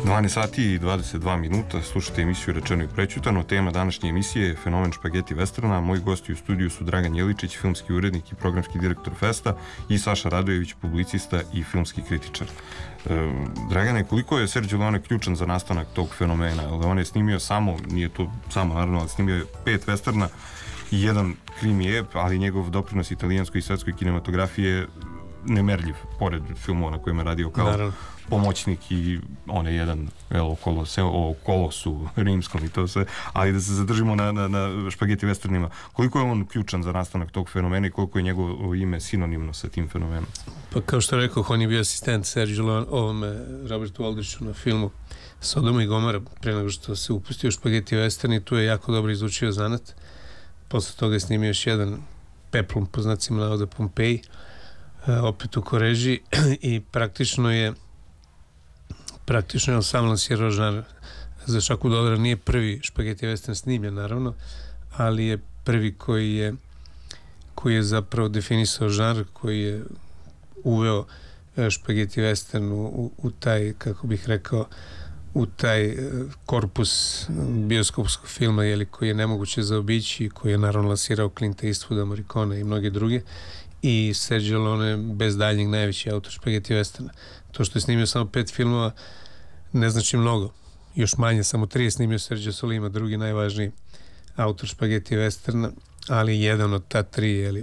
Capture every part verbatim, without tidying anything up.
dvanaest sati i dvadeset dva minuta, slušate emisiju Rečeno i prećutano. Tema današnje emisije je fenomen špageti westerna. Moji gosti u studiju su Dragan Jeličić, filmski urednik i programski direktor Festa, i Saša Radojević, publicista i filmski kritičar. E, Dragane, koliko je Sergio Leone ključan za nastanak tog fenomena? Leone je snimio samo, nije to samo naravno, ali snimio je pet westerna i jedan krimi ep, ali njegov doprinos italijanskoj i svetskoj kinematografiji je nemerljiv, pored filmova na kojima je radio kao naravno pomoćnik i on je jedan el, okolo, se, o kolosu rimskom i to sve, ali da se zadržimo na, na, na špageti westernima. Koliko je on ključan za nastanak tog fenomena i koliko je njegovo ime sinonimno sa tim fenomenom? Pa kao što rekao, on je bio asistent Sergio Leone, ovome Robertu Aldrichu na filmu Sodoma i Gomora, pre nego što se upustio u špageti western, i tu je jako dobro izučio zanat. Posle toga je snimio još jedan peplom, po znacima navoda, Pompeji, opet u Koreži, i praktično je praktično je on sam lansirao žanr. Za šaku dolara nije prvi špageti western snimljen, naravno, ali je prvi koji je koji je zapravo definisao žanr, koji je uveo špageti western u, u taj, kako bih rekao, u taj korpus bioskopskog filma, jeli, koji je nemoguće zaobići, koji je naravno lansirao Clint Eastwooda, Morricone i mnoge druge, i Sergio Leone bez daljnjeg najveći autor špageti westerna. To što je snimio samo pet filmova ne znači mnogo, još manje, samo tri je snimio Sergio Solima, drugi najvažniji autor špageti westerna, ali jedan od ta tri, jeli,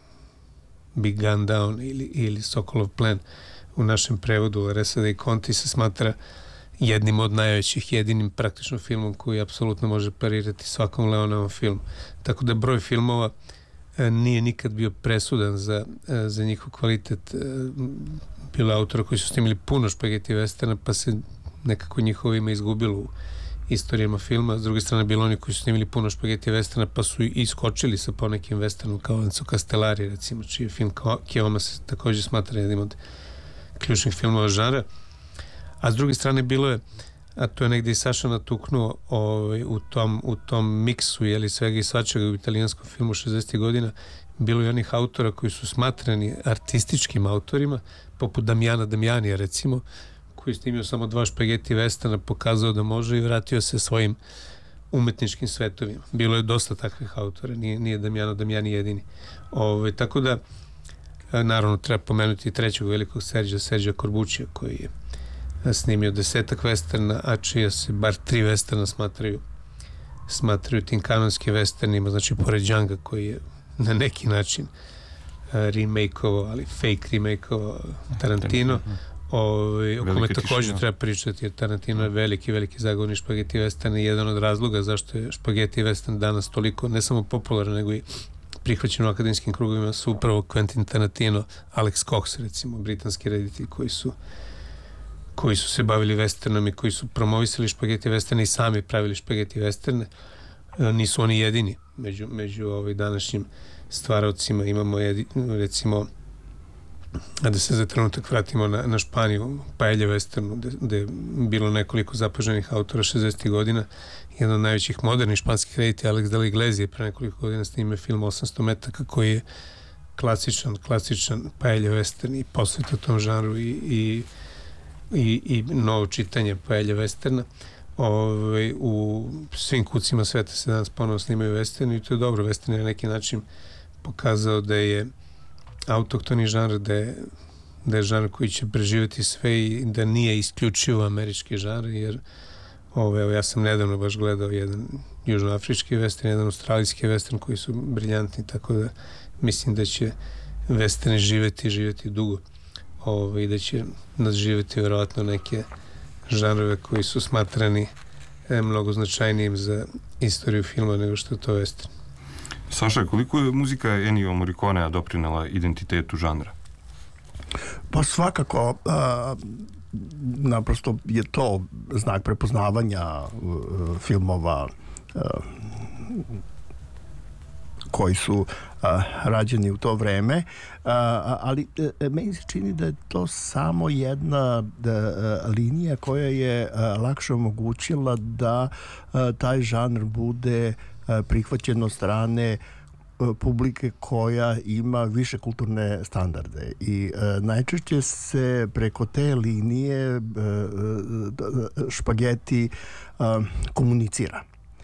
Big Gun Down ili, ili Sokolov plen u našem prevodu Reseda i Conti, se smatra jednim od najvećih, jedinim praktično filmom koji apsolutno može parirati svakom Leonevom filmu. Tako da broj filmova nije nikad bio presudan za, za njihov kvalitet. Bilo autora koji su snimili puno špageti westerna, pa se nekako njihovo ime izgubilo u istorijama filma. S druge strane, bilo oni koji su snimili puno špageti westerna, pa su i iskočili sa ponekim westernom, kao Enzo Castellari, recimo, čiji je film Keoma se također smatra jednim od ključnih filmova žanra. A s druge strane, bilo je, a to je negdje i Saša natuknuo, ovaj, u, tom, u tom miksu, jeli, svega i svačega u italijanskom filmu šezdesetih godina, bilo je onih autora koji su smatrani artističkim autorima, poput Damjana Damjanija, recimo, koji je snimio samo dva špageti westerna, pokazao da može i vratio se svojim umetničkim svetovima. Bilo je dosta takvih autora, nije, nije Damjano Damjani jedini. Ovaj, tako da, naravno, treba pomenuti i trećeg velikog Sergio, Sergio Corbuccia, koji je snimio desetak westerna, a čija se bar tri westerna smatraju smatraju tim kanonskim westernima, znači pored Django, koji je na neki način uh, remake-ovo, ali fake remake-ovo Tarantino, ovaj, o kome također treba pričati, jer Tarantino je veliki, veliki zagovornik špageti westerna i jedan od razloga zašto je špageti western danas toliko ne samo popularan, nego i prihvaćen u akademskim krugovima su upravo Quentin Tarantino, Alex Cox, recimo, britanski reditelji koji su koji su se bavili westernom i koji su promovisali špageti westerne i sami pravili špageti westerne. E, nisu oni jedini među, među ovaj današnjim stvaraocima. Imamo jedi, recimo, a da se za trenutak vratimo na, na Španiju, Paella westernu, gde je bilo nekoliko zapaženih autora šezdesetih godina. Jedan od najvećih modernih španskih reditelja, Alex de la Iglesia, pre nekoliko godina snime film osamsto metaka, koji je klasičan, klasičan Paella western i posveta tom žanru i, i i, i novo čitanje Paella westerna. Ove, u svim kucima sveta se danas ponovo snimaju westerni i to je dobro. Western je na neki način pokazao da je autohtoni žanr, da je, da je žanr koji će preživjeti sve i da nije isključivo američki žanr, jer ove, evo, ja sam nedavno baš gledao jedan južnoafrički western, jedan australijski western koji su briljantni, tako da mislim da će westerni živjeti živjeti dugo. Ovo, i da će nadživjeti vjerojatno neke žanrove koji su smatrani e, mnogo značajnijim za istoriju filma nego što je to western. Saša, koliko je muzika Ennio Morriconea doprinela identitetu žanra? Pa svakako, a, naprosto je to znak prepoznavanja a, filmova a, koji su a, rađeni u to vreme, a, ali a, meni se čini da je to samo jedna da, linija koja je a, lakše omogućila da a, taj žanr bude a, prihvaćen od strane publike koja ima više kulturne standarde i e, najčešće se preko te linije e, špageti e, komunicira.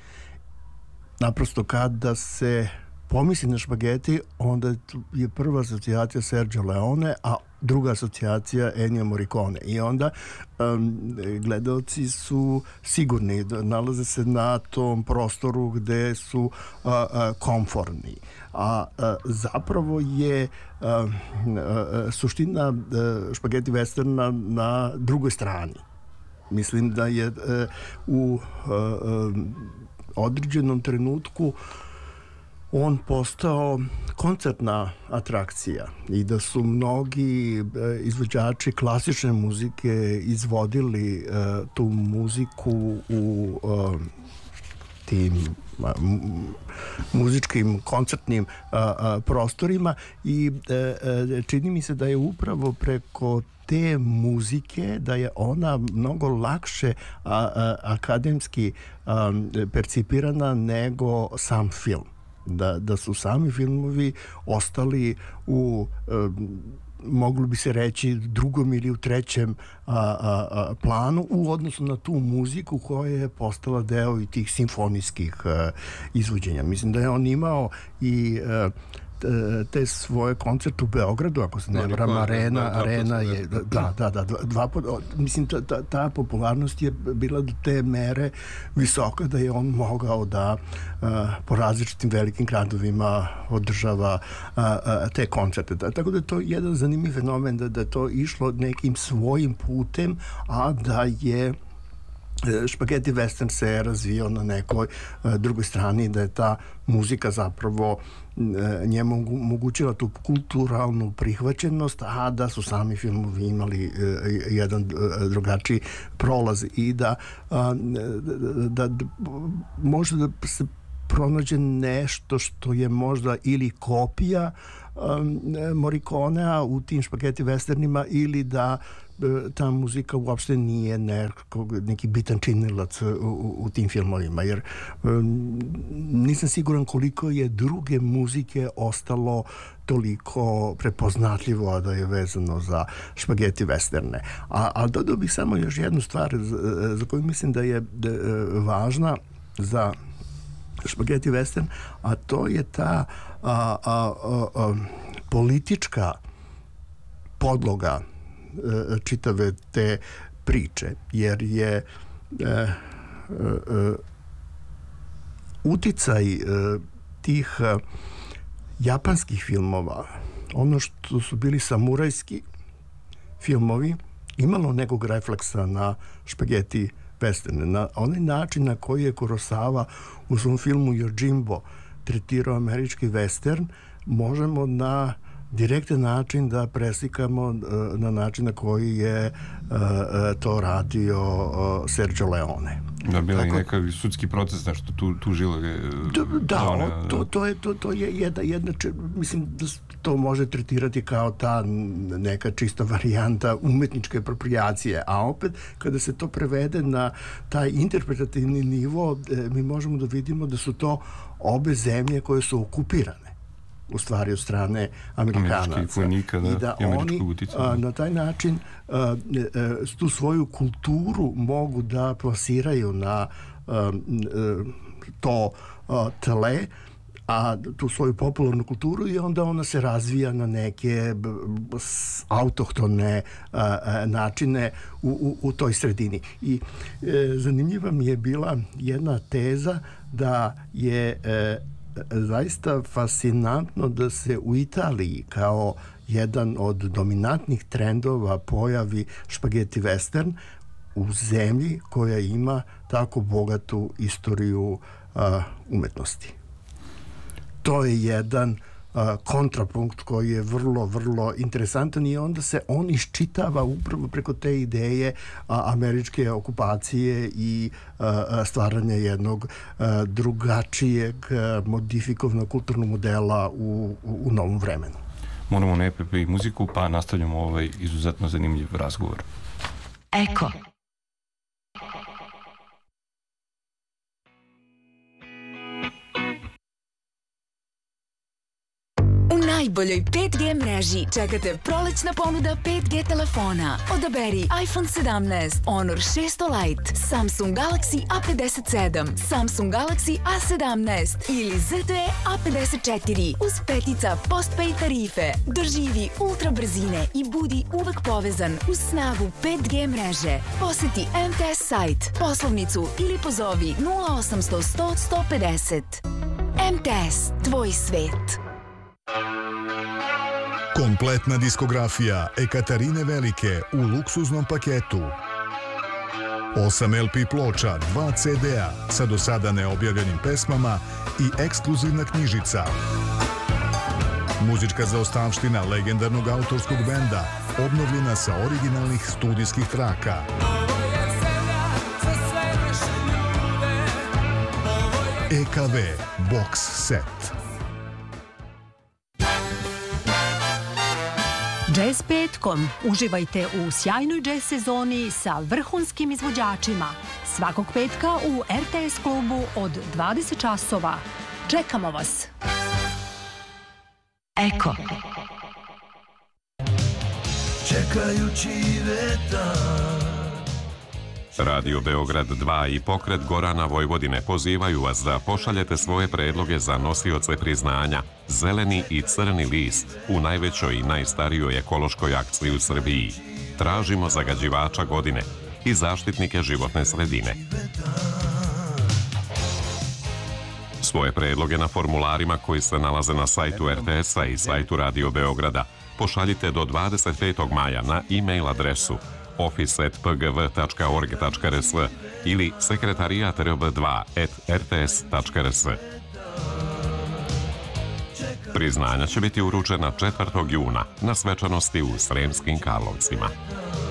Naprosto kada se pomisli na špageti, onda je prva asocijacija Sergio Leone, a druga asocijacija Ennio Morricone. I onda um, gledalci su sigurni da nalaze se na tom prostoru gde su uh, uh, komfortni. A uh, zapravo je uh, uh, suština uh, špageti westerna na drugoj strani. Mislim da je uh, u uh, um, određenom trenutku on postao koncertna atrakcija i da su mnogi izvođači klasične muzike izvodili uh, tu muziku u uh, tim uh, muzičkim koncertnim uh, uh, prostorima i uh, uh, čini mi se da je upravo preko te muzike da je ona mnogo lakše a, a, akademski a, percipirana nego sam film. Da, da su sami filmovi ostali u, e, moglo bi se reći, drugom ili u trećem a, a, a, planu u odnosu na tu muziku koja je postala deo i tih simfonijskih a, izvođenja. Mislim da je on imao i a, te svoje koncerte u Beogradu, ako se ne varam, Arena, da, Arena je, da, da, da, dva, mislim, ta, ta, ta popularnost je bila do te mere visoka da je on mogao da uh, po različitim velikim gradovima održava uh, uh, te koncerte. Da, tako da je to jedan zanimljiv fenomen, da, da je to išlo nekim svojim putem, a da je špageti western se razvio na nekoj uh, drugoj strani, da je ta muzika zapravo uh, njemu omogućila tu kulturalnu prihvaćenost, a da su sami filmovi imali uh, jedan uh, drugačiji prolaz i da, uh, da, da može da se pronađe nešto što je možda ili kopija um, Morriconea u tim špageti westernima ili da ta muzika uopšte nije neko, neki bitan činilac u, u, u tim filmovima, jer um, nisam siguran koliko je druge muzike ostalo toliko prepoznatljivo, a da je vezano za špageti westerne. A, a dodao bih samo još jednu stvar za, za koju mislim da je da, važna za špageti western, a to je ta a, a, a, a, politička podloga čitave te priče, jer je e, e, uticaj e, tih e, japanskih filmova, ono što su bili samurajski filmovi, imalo nekog refleksa na špageti westerne, na onaj način na koji je Kurosawa u svom filmu Yojimbo tretirao američki western, možemo na direktan način da preslikamo na način na koji je uh, to radio uh, Sergio Leone. Da, bila i neka sudski proces, nešto tu, tu žilo je... Da, da one, to, to, je, to, to je jedna, jedna, mislim da to može tretirati kao ta neka čista varijanta umetničke apropriacije, a opet kada se to prevede na taj interpretativni nivo, mi možemo da vidimo da su to obe zemlje koje su okupirane u stvari od strane Amerikanaca. Vojnika, da, i da i oni a, na taj način a, a, tu svoju kulturu mogu da plasiraju na a, a, to a, tle, a tu svoju popularnu kulturu i onda ona se razvija na neke autohtone a, a, načine u, u, u toj sredini. I e, zanimljiva mi je bila jedna teza da je e, zaista fascinantno da se u Italiji kao jedan od dominantnih trendova pojavi špageti western u zemlji koja ima tako bogatu istoriju a, umetnosti. To je jedan a, kontrapunkt koji je vrlo, vrlo interesantan i onda se on iščitava upravo preko te ideje a, američke okupacije i a, stvaranja jednog a, drugačijeg a, modifikovanog kulturnog modela u, u, u novom vremenu. Moramo na E P P i muziku, pa nastavljamo ovaj izuzetno zanimljiv razgovor. Eko. najboljoj pet G mreži čekate prolećna ponuda pet G telefona. Odaberi iPhone sedamnaest, Honor šesto Lite, Samsung Galaxy A pedeset sedam, Samsung Galaxy A sedamnaest ili Z T E A pedeset četiri uz petica postpaid tarife. Doživi ultra brzine i budi uvek povezan uz snagu pet G mreže. Poseti M T S sajt, poslovnicu ili pozovi nula osamsto sto sto pedeset. M T S, tvoj svet. Kompletna diskografija Ekaterine Velike u luksuznom paketu. osam L P ploča, dva C D-a sa do sada neobjavljenim pesmama i ekskluzivna knjižica. Muzička zaostavština legendarnog autorskog benda, obnovljena sa originalnih studijskih traka. E K V Box Set. Jazz petkom. Uživajte u sjajnoj jazz sezoni sa vrhunskim izvođačima. Svakog petka u R T S klubu od dvadeset časova. Čekamo vas. Eko. Čekajući vetar. Radio Beograd dva i pokret Gorana Vojvodine pozivaju vas da pošaljete svoje predloge za nosioce priznanja Zeleni i crni list u najvećoj i najstarijoj ekološkoj akciji u Srbiji. Tražimo zagađivača godine i zaštitnike životne sredine. Svoje predloge na formularima koji se nalaze na sajtu R T S-a i sajtu Radio Beograda pošaljite do dvadeset petog maja na e-mail adresu office at p g v tačka org tačka r s ili sekretarijat r b dva at r t s tačka r s. Priznanja će biti uručena četvrtog juna na svečanosti u Sremskim Karlovcima.